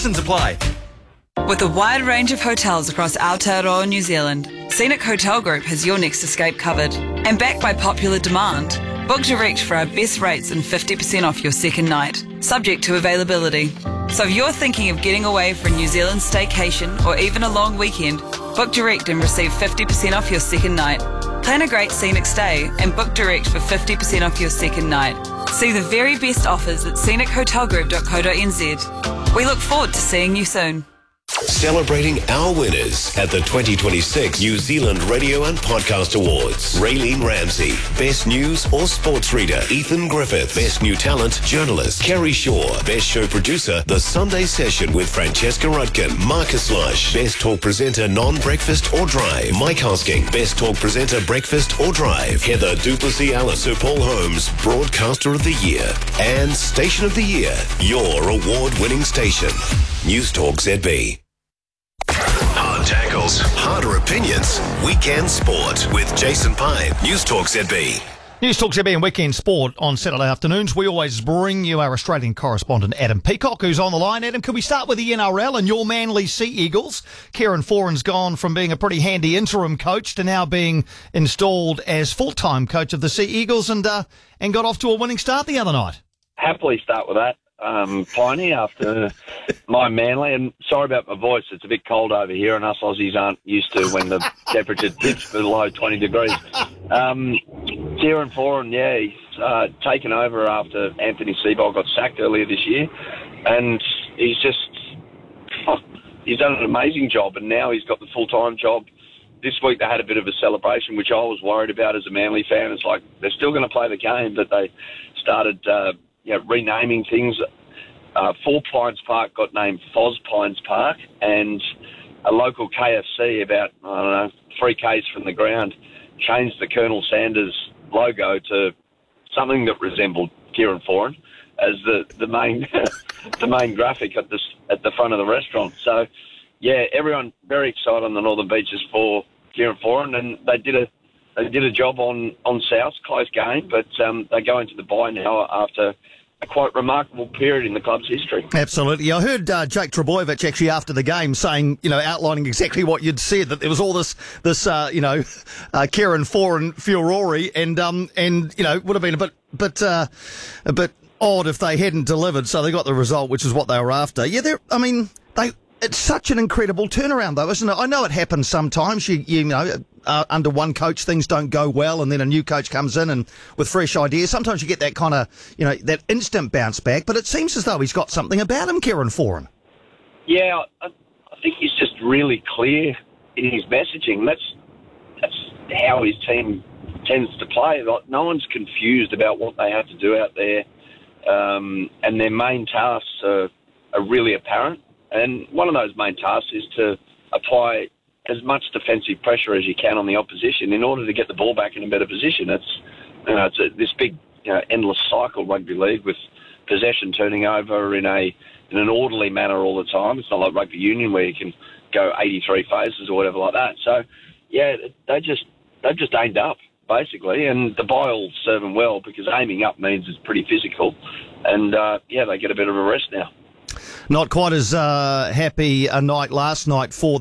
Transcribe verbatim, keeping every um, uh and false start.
Conditions apply. With a wide range of hotels across Aotearoa, New Zealand, Scenic Hotel Group has your next escape covered. And backed by popular demand, book direct for our best rates and fifty percent off your second night, subject to availability. So if you're thinking of getting away for a New Zealand staycation or even a long weekend, book direct and receive fifty percent off your second night. Plan a great scenic stay and book direct for fifty percent off your second night. See the very best offers at scenic hotel group dot co dot n z. We look forward to seeing you soon. Celebrating our winners at the twenty twenty-six New Zealand Radio and Podcast Awards. Raylene Ramsey, Best News or Sports Reader. Ethan Griffith, Best New Talent Journalist. Kerry Shaw, Best Show Producer. The Sunday Session with Francesca Rudkin. Marcus Lush, Best Talk Presenter Non-Breakfast or Drive. Mike Hosking, Best Talk Presenter Breakfast or Drive. Heather Duplessis Allen, Sir Paul Holmes, Broadcaster of the Year. And Station of the Year, your award-winning station. News Talk Z B. Hard tackles, harder opinions. Weekend Sport with Jason Pine. News Talk Z B. News Talk Z B and Weekend Sport on Saturday afternoons. We always bring you our Australian correspondent Adam Peacock, who's on the line. Adam, can we start with the N R L and your Manly Sea Eagles? Kieran Foran's gone from being a pretty handy interim coach to now being installed as full-time coach of the Sea Eagles, and uh, and got off to a winning start the other night. Happily start with that. Um, Piney after my Manly, and sorry about my voice, it's a bit cold over here and us Aussies aren't used to when the temperature dips below twenty degrees. Um, Kieran Foran, yeah, he's uh, taken over after Anthony Seibold got sacked earlier this year, and he's just, oh, he's done an amazing job, and now he's got the full-time job. This week they had a bit of a celebration, which I was worried about as a Manly fan. It's like, they're still going to play the game, but they started uh, you know, renaming things. Uh, Four Pines Park got named Foz Pines Park, and a local K F C about, I don't know, three Ks from the ground changed the Colonel Sanders logo to something that resembled Kieran Foran as the, the main the main graphic at the, at the front of the restaurant. So, yeah, everyone very excited on the Northern Beaches for Kieran Foran, and they did a they did a job on, on South, close game, but um, they go into the bye now after a quite remarkable period in the club's history. Absolutely. I heard uh, Jake Trbojevic actually after the game saying, you know, outlining exactly what you'd said, that there was all this, this uh, you know, uh, Kieran Foran furore, and, um, and you know, would have been a bit, bit, uh, a bit odd if they hadn't delivered, so they got the result, which is what they were after. Yeah, they're, I mean, they, it's such an incredible turnaround, though, isn't it? I know it happens sometimes. You, you know, uh, under one coach things don't go well, and then a new coach comes in and with fresh ideas. Sometimes you get that kind of, you know, that instant bounce back. But it seems as though he's got something about him, Kieran Foran. Yeah, I, I think he's just really clear in his messaging. That's that's how his team tends to play. Like, no one's confused about what they have to do out there, um, and their main tasks are, are really apparent. And one of those main tasks is to apply as much defensive pressure as you can on the opposition in order to get the ball back in a better position. It's, you know, it's a, this big, you know, endless cycle rugby league with possession turning over in a in an orderly manner all the time. It's not like rugby union where you can go eighty-three phases or whatever like that. So, yeah, they just they've just aimed up basically, and the bye will serve them well because aiming up means it's pretty physical, and uh, yeah, they get a bit of a rest now. Not quite as uh, happy a night last night for